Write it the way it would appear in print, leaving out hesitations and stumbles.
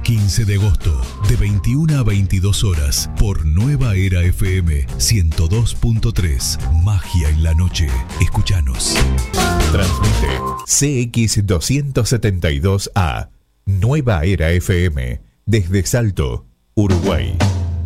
15 de agosto, de 21 a 22 horas, por Nueva Era FM 102.3. Magia en la noche. Escuchanos. Transmite CX272A. Nueva Era FM. Desde Salto, Uruguay.